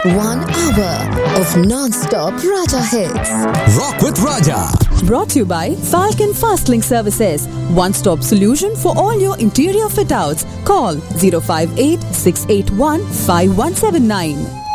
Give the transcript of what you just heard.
1 hour of non-stop Raja hits. Rock with Raja. Brought to you by Falcon Fastlink Services. One-stop solution for all your interior fit-outs. Call 058 681 5179.